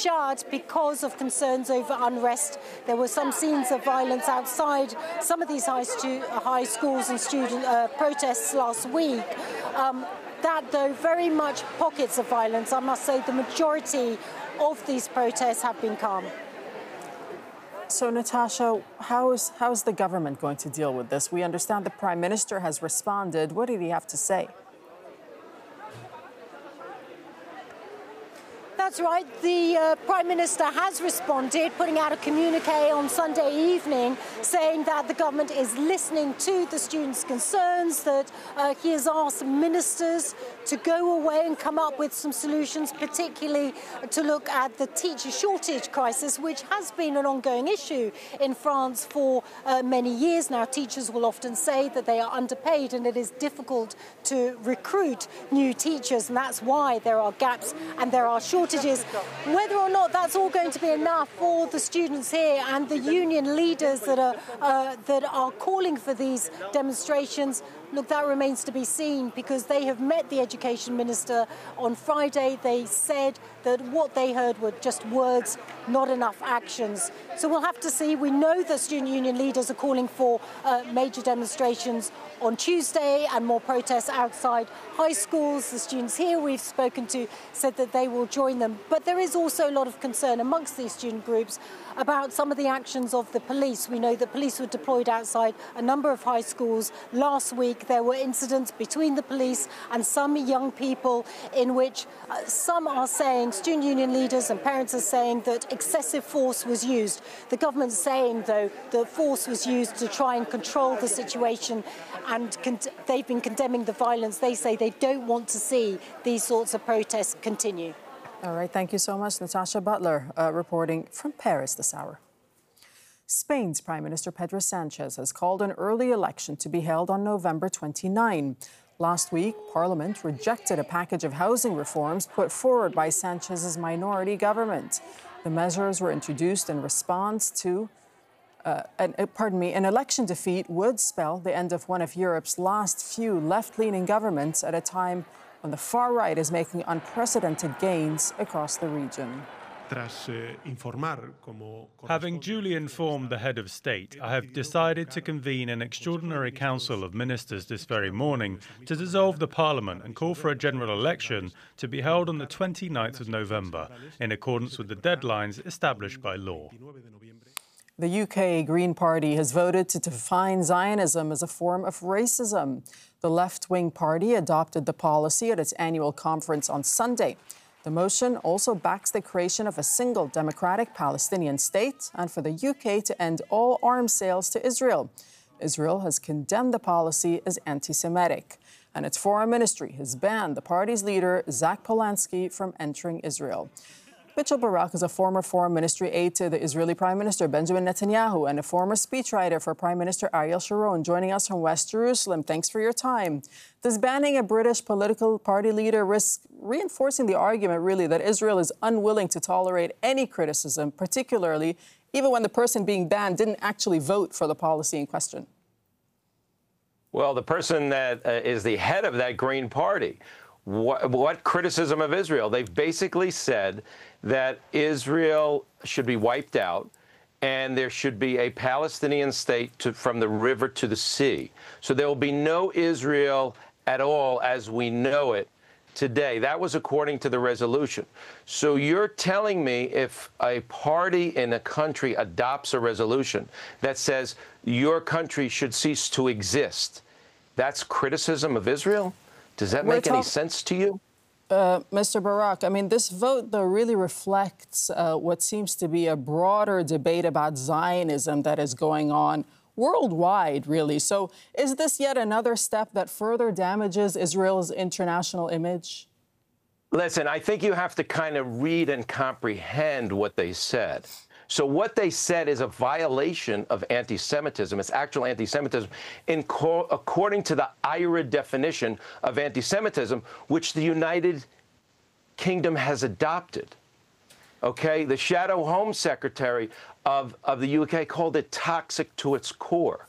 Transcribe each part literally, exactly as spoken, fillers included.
shut because of concerns over unrest. There were some scenes of violence outside some of these high, stu high schools and student uh, protests last week. Um, that, though, very much pockets of violence. I must say the majority of these protests have been calm. So, Natasha, how is, how is the government going to deal with this? We understand the Prime Minister has responded. What did he have to say? That's right. The uh, Prime Minister has responded, putting out a communique on Sunday evening saying that the government is listening to the students' concerns, that uh, he has asked ministers to go away and come up with some solutions, particularly to look at the teacher shortage crisis, which has been an ongoing issue in France for uh, many years now. Teachers will often say that they are underpaid and it is difficult to recruit new teachers, and that's why there are gaps and there are shortages. Whether or not that's all going to be enough for the students here and the union leaders that are uh, that are calling for these demonstrations, look, that remains to be seen, because they have met the education minister on Friday. They said that what they heard were just words, not enough actions. So we'll have to see. We know that student union leaders are calling for uh, major demonstrations on Tuesday and more protests outside high schools. The students here we've spoken to said that they will join them. But there is also a lot of concern amongst these student groups about some of the actions of the police. We know that police were deployed outside a number of high schools last week. There were incidents between the police and some young people in which uh, some are saying, student union leaders and parents are saying, that excessive force was used. The government's saying, though, that force was used to try and control the situation, and they've been condemning the violence. They say they don't want to see these sorts of protests continue. All right, thank you so much, Natasha Butler, uh, reporting from Paris this hour. Spain's Prime Minister Pedro Sanchez has called an early election to be held on November twenty-ninth. Last week, Parliament rejected a package of housing reforms put forward by Sanchez's minority government. The measures were introduced in response to Uh, an, uh, pardon me, an election defeat would spell the end of one of Europe's last few left-leaning governments at a time when the far right is making unprecedented gains across the region. Having duly informed the head of state, I have decided to convene an extraordinary council of ministers this very morning to dissolve the parliament and call for a general election to be held on the twenty-ninth of November, in accordance with the deadlines established by law. The U K Green Party has voted to define Zionism as a form of racism. The left-wing party adopted the policy at its annual conference on Sunday. The motion also backs the creation of a single democratic Palestinian state and for the U K to end all arms sales to Israel. Israel has condemned the policy as anti-Semitic, and its foreign ministry has banned the party's leader, Zach Polanski, from entering Israel. Mitchell Barak is a former foreign ministry aide to the Israeli Prime Minister Benjamin Netanyahu and a former speechwriter for Prime Minister Ariel Sharon, joining us from West Jerusalem. Thanks for your time. Does banning a British political party leader risk reinforcing the argument, really, that Israel is unwilling to tolerate any criticism, particularly even when the person being banned didn't actually vote for the policy in question? Well, the person that uh, is the head of that Green Party, What, what criticism of Israel? They've basically said that Israel should be wiped out and there should be a Palestinian state to, from the river to the sea. So there will be no Israel at all as we know it today. That was according to the resolution. So you're telling me if a party in a country adopts a resolution that says your country should cease to exist, that's criticism of Israel? Does that make any sense to you? Uh, Mister Barak, I mean, this vote, though, really reflects uh, what seems to be a broader debate about Zionism that is going on worldwide, really. So is this yet another step that further damages Israel's international image? Listen, I think you have to kind of read and comprehend what they said. So what they said is a violation of anti-Semitism. It's actual anti-Semitism in according to the I R A definition of anti-Semitism, which the United Kingdom has adopted. Okay, the Shadow Home Secretary of, of the U K called it toxic to its core.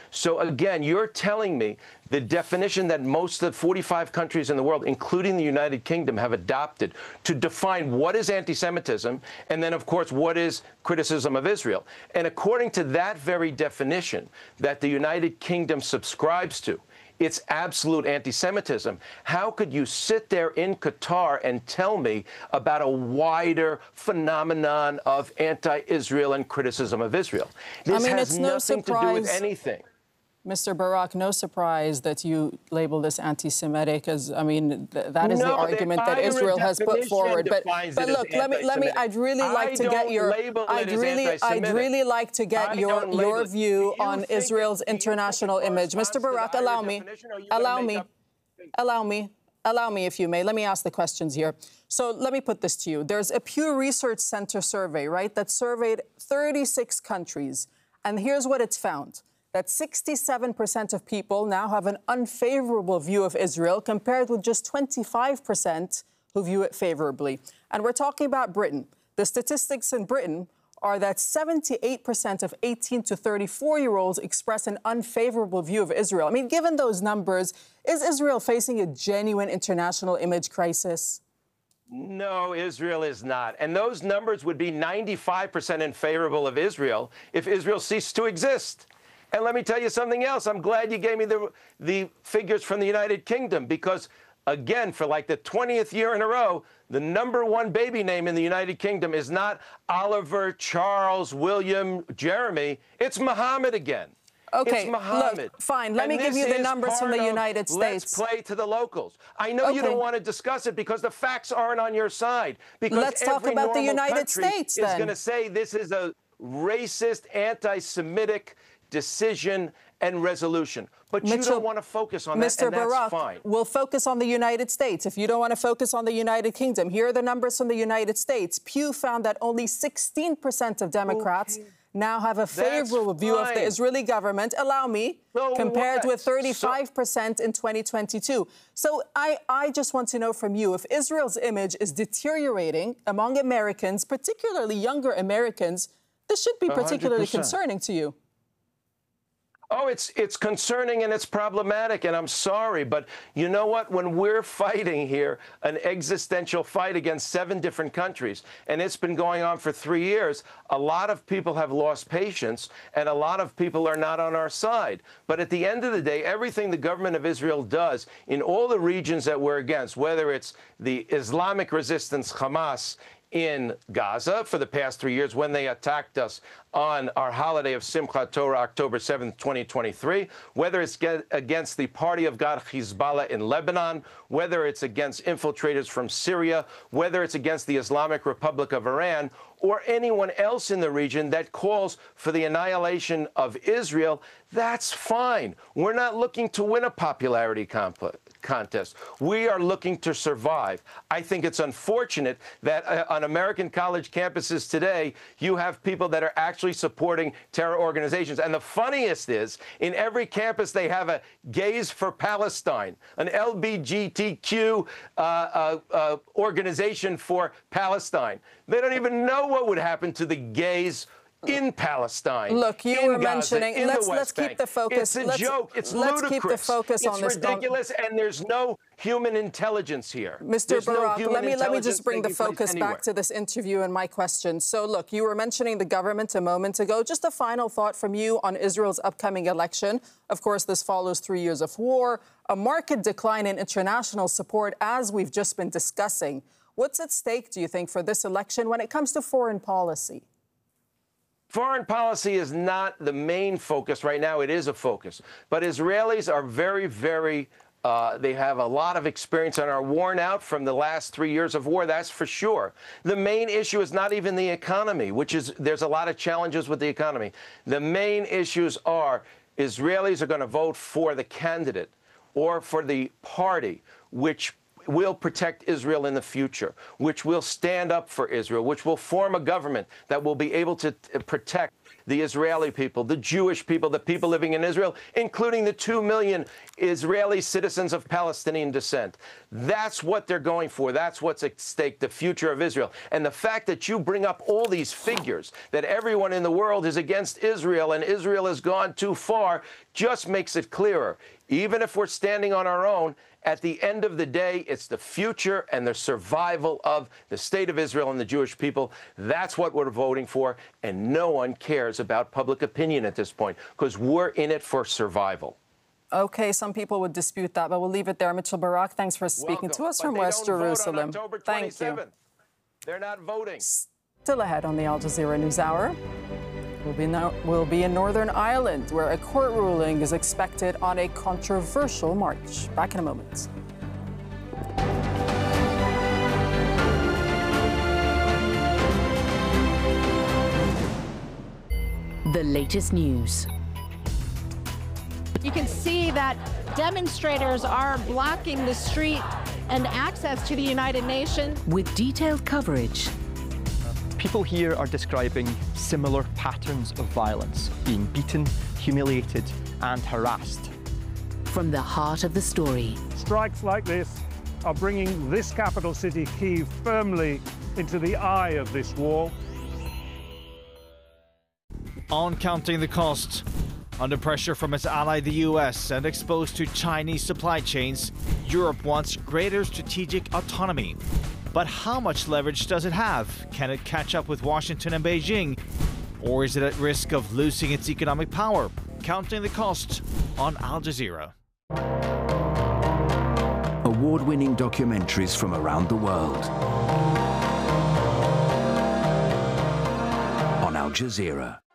So again, you're telling me the definition that most of the forty-five countries in the world, including the United Kingdom, have adopted to define what is anti-Semitism and then, of course, what is criticism of Israel. And according to that very definition that the United Kingdom subscribes to, it's absolute anti-Semitism. How could you sit there in Qatar and tell me about a wider phenomenon of anti-Israel and criticism of Israel? This I mean, has it's no nothing surprise, to do with anything. Mister Barak, no surprise that you label this anti-Semitic, as I mean, th that is no, the argument that Israel has put forward. But, but look, let me, let me. I'd really like I to get your. I'd really, I'd really like to get I your your view you on Israel's international image, Mister Barak. Allow me, allow me, allow me, allow me, if you may. Let me ask the questions here. So let me put this to you. There's a Pew Research Center survey, right, that surveyed thirty-six countries, and here's what it's found. That sixty-seven percent of people now have an unfavorable view of Israel, compared with just twenty-five percent who view it favorably. And we're talking about Britain. The statistics in Britain are that seventy-eight percent of eighteen to thirty-four-year-olds express an unfavorable view of Israel. I mean, given those numbers, is Israel facing a genuine international image crisis? No, Israel is not. And those numbers would be ninety-five percent in favorable of Israel if Israel ceased to exist. And let me tell you something else. I'm glad you gave me the, the figures from the United Kingdom because, again, for like the twentieth year in a row, the number one baby name in the United Kingdom is not Oliver, Charles, William, Jeremy. It's Muhammad again. Okay, it's Muhammad. Look, fine. Let and me give you the numbers from the United States. Let's play to the locals. I know okay. you don't want to discuss it because the facts aren't on your side. Because let's talk about the United States, then. Is going to say this is a racist, anti-Semitic decision and resolution. But Mitchell, you don't want to focus on Mister that, and Barak, that's fine. We'll focus on the United States. If you don't want to focus on the United Kingdom, here are the numbers from the United States. Pew found that only sixteen percent of Democrats okay. now have a favorable view of the Israeli government, allow me, so compared what? with thirty-five percent so in twenty twenty-two. So I, I just want to know from you, if Israel's image is deteriorating among Americans, particularly younger Americans, this should be particularly one hundred percent concerning to you. Oh, it's it's concerning and it's problematic, and I'm sorry, but you know what? When we're fighting here an existential fight against seven different countries, and it's been going on for three years, a lot of people have lost patience, and a lot of people are not on our side. But at the end of the day, everything the government of Israel does in all the regions that we're against, whether it's the Islamic resistance, Hamas, in Gaza for the past three years when they attacked us on our holiday of Simchat Torah, October seventh, twenty twenty-three, whether it's against the Party of God, Hezbollah in Lebanon, whether it's against infiltrators from Syria, whether it's against the Islamic Republic of Iran, or anyone else in the region that calls for the annihilation of Israel, that's fine. We're not looking to win a popularity contest. We are looking to survive. I think it's unfortunate that uh, on American college campuses today, you have people that are actually supporting terror organizations. And the funniest is, in every campus, they have a Gays for Palestine, an L G B T Q uh, uh, uh, organization for Palestine. They don't even know what would happen to the gays in Palestine. Look, you in were Gaza, mentioning. Let's let's Bank. keep the focus. It's a let's, joke. It's let's ludicrous. keep the focus it's on this. It's ridiculous, and there's no human intelligence here. Mister There's Barak, no let me let me just bring the focus anywhere. back to this interview and my question. So, look, you were mentioning the government a moment ago. Just a final thought from you on Israel's upcoming election. Of course, this follows three years of war, a marked decline in international support, as we've just been discussing. What's at stake, do you think, for this election when it comes to foreign policy? Foreign policy is not the main focus right now. It is a focus. But Israelis are very, very, uh, they have a lot of experience and are worn out from the last three years of war, that's for sure. The main issue is not even the economy, which is, there's a lot of challenges with the economy. The main issues are Israelis are going to vote for the candidate or for the party which will protect Israel in the future, which will stand up for Israel, which will form a government that will be able to protect the Israeli people, the Jewish people, the people living in Israel, including the two million Israeli citizens of Palestinian descent. That's what they're going for. That's what's at stake, the future of Israel. And the fact that you bring up all these figures, that everyone in the world is against Israel and Israel has gone too far, just makes it clearer. Even if we're standing on our own, at the end of the day, it's the future and the survival of the state of Israel and the Jewish people. That's what we're voting for, and no one cares about public opinion at this point, because we're in it for survival. Okay, some people would dispute that, but we'll leave it there. Mitchell Barak, thanks for speaking Welcome. to us But from they West don't vote on Jerusalem. October Thank you. twenty-seventh. They're not voting. Still ahead on the Al Jazeera News Hour. We'll be, now, we'll be in Northern Ireland, where a court ruling is expected on a controversial march. Back in a moment. The latest news. You can see that demonstrators are blocking the street and access to the United Nations. With detailed coverage. People here are describing similar patterns of violence, being beaten, humiliated, and harassed. From the heart of the story. Strikes like this are bringing this capital city, Kyiv, firmly into the eye of this war. On counting the cost. Under pressure from its ally the U S and exposed to Chinese supply chains, Europe wants greater strategic autonomy. But how much leverage does it have? Can it catch up with Washington and Beijing? Or is it at risk of losing its economic power? Counting the cost on Al Jazeera. Award-winning documentaries from around the world on Al Jazeera.